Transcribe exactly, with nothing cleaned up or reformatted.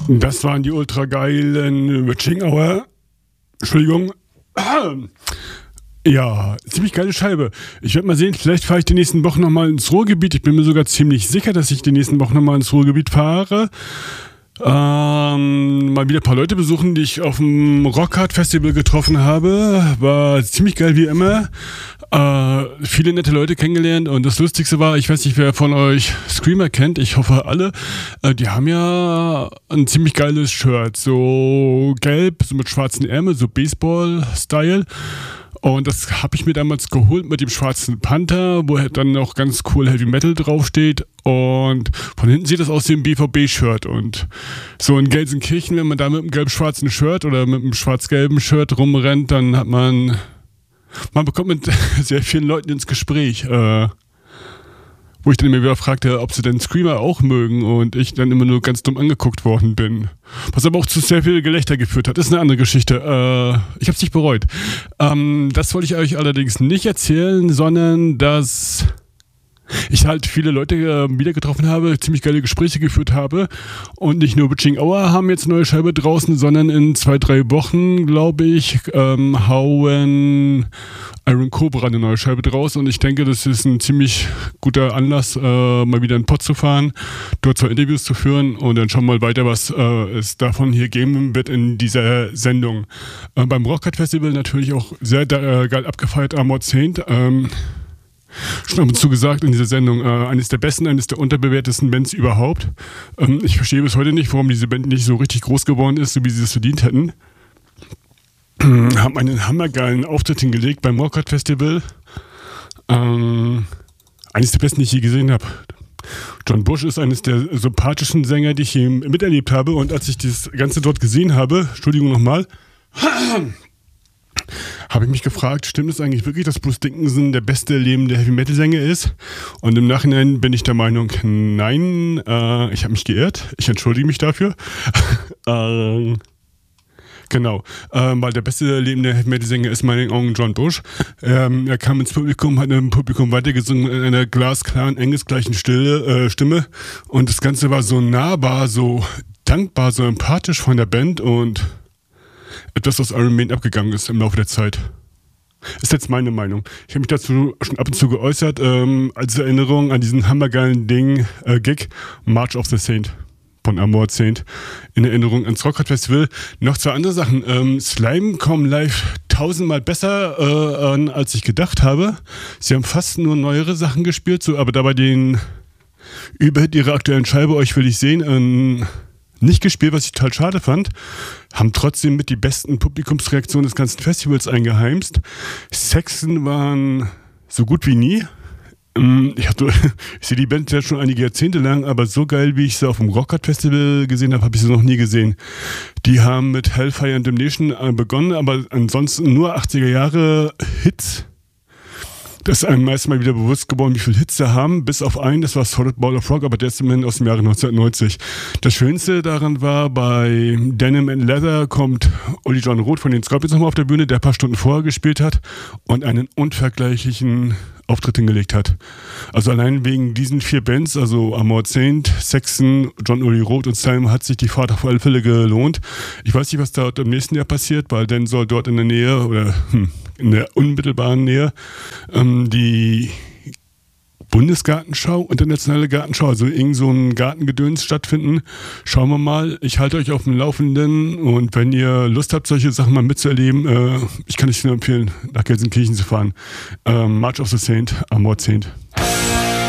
Das waren die ultra geilen Witching Hour. Entschuldigung. Ja, ziemlich geile Scheibe. Ich werde mal sehen, vielleicht fahre ich die nächsten Wochen nochmal ins Ruhrgebiet. Ich bin mir sogar ziemlich sicher, dass ich die nächsten Wochen nochmal ins Ruhrgebiet fahre. Ähm, mal wieder ein paar Leute besuchen, die ich auf dem Rockhard Festival getroffen habe. War ziemlich geil wie immer. Äh, viele nette Leute kennengelernt und das Lustigste war, ich weiß nicht, wer von euch Screamer kennt, ich hoffe alle, äh, die haben ja ein ziemlich geiles Shirt, so gelb, so mit schwarzen Ärmeln, so Baseball-Style. Und das habe ich mir damals geholt mit dem schwarzen Panther, wo halt dann auch ganz cool Heavy Metal draufsteht. Und von hinten sieht das aus wie ein B V B-Shirt. Und so in Gelsenkirchen, wenn man da mit einem gelb-schwarzen Shirt oder mit einem schwarz-gelben Shirt rumrennt, dann hat man, man bekommt mit sehr vielen Leuten ins Gespräch. Äh, wo ich dann immer wieder fragte, ob sie denn Screamer auch mögen und ich dann immer nur ganz dumm angeguckt worden bin. Was aber auch zu sehr viel Gelächter geführt hat. Das ist eine andere Geschichte. Äh, ich habe es nicht bereut. Ähm, das wollte ich euch allerdings nicht erzählen, sondern dass ich halt viele Leute äh, wieder getroffen habe, ziemlich geile Gespräche geführt habe und nicht nur Witching Hour haben jetzt eine neue Scheibe draußen, sondern in zwei, drei Wochen, glaube ich, ähm, hauen Iron Cobra eine neue Scheibe draus und ich denke, das ist ein ziemlich guter Anlass, äh, mal wieder in den Pott zu fahren, dort zwei Interviews zu führen und dann schauen wir mal weiter, was äh, es davon hier geben wird in dieser Sendung. Äh, beim Rockhard Festival natürlich auch sehr äh, geil abgefeiert, Armored Saint. Ähm, Schon ab und zu gesagt in dieser Sendung, äh, eines der besten, eines der unterbewertesten Bands überhaupt. Ähm, ich verstehe bis heute nicht, warum diese Band nicht so richtig groß geworden ist, so wie sie es verdient hätten. Haben einen hammergeilen Auftritt hingelegt beim Rockhard Festival. Ähm, eines der besten, die ich je gesehen habe. John Bush ist eines der sympathischen Sänger, die ich je miterlebt habe. Und als ich das Ganze dort gesehen habe, Entschuldigung nochmal, habe ich mich gefragt, stimmt es eigentlich wirklich, dass Bruce Dickinson der beste lebende Heavy-Metal-Sänger ist? Und im Nachhinein bin ich der Meinung, nein, äh, ich habe mich geirrt. Ich entschuldige mich dafür. äh, genau, äh, weil der beste lebende Heavy-Metal-Sänger ist meinen Augen John Bush. Ähm, er kam ins Publikum, hat im Publikum weitergesungen in einer glasklaren, engelsgleichen Stille, äh, Stimme. Und das Ganze war so nahbar, so dankbar, so empathisch von der Band und etwas, was Iron Maiden abgegangen ist im Laufe der Zeit. Ist jetzt meine Meinung. Ich habe mich dazu schon ab und zu geäußert, ähm, als Erinnerung an diesen hammergeilen Ding, äh, Gig, March of the Saint von Armored Saint, in Erinnerung ans Rockhard Festival. Noch zwei andere Sachen. Ähm, Slime kommen live tausendmal besser äh, an, als ich gedacht habe. Sie haben fast nur neuere Sachen gespielt, so, aber dabei den Überhit ihrer aktuellen Scheibe, euch will ich sehen, ähm, nicht gespielt, was ich total schade fand, haben trotzdem mit die besten Publikumsreaktionen des ganzen Festivals eingeheimst. Saxon waren so gut wie nie. Ich, hatte, ich sehe die Band ja schon einige Jahrzehnte lang, aber so geil, wie ich sie auf dem Rockhard Festival gesehen habe, habe ich sie noch nie gesehen. Die haben mit Hellfire and Damnation begonnen, aber ansonsten nur achtziger Jahre Hits. Das ist einem meist mal wieder bewusst geworden, wie viele Hits sie haben, bis auf einen, das war Solid Ball of Rock, aber der ist immerhin aus dem Jahre neunzehnhundertneunzig. Das Schönste daran war, bei Denim and Leather kommt Olli John Roth von den Scorpions nochmal auf der Bühne, der ein paar Stunden vorher gespielt hat und einen unvergleichlichen Auftritt hingelegt hat. Also allein wegen diesen vier Bands, also Armored Saint, Saxon, John Olli Roth und Slime, hat sich die Fahrt auf alle Fälle gelohnt. Ich weiß nicht, was dort im nächsten Jahr passiert, weil dann soll dort in der Nähe oder hm, in der unmittelbaren Nähe ähm, die Bundesgartenschau, internationale Gartenschau, also irgend so ein Gartengedöns stattfinden. Schauen wir mal. Ich halte euch auf dem Laufenden und wenn ihr Lust habt, solche Sachen mal mitzuerleben, äh, ich kann euch nur empfehlen, nach Gelsenkirchen zu fahren. Ähm, March of the Saint, Armored Saint.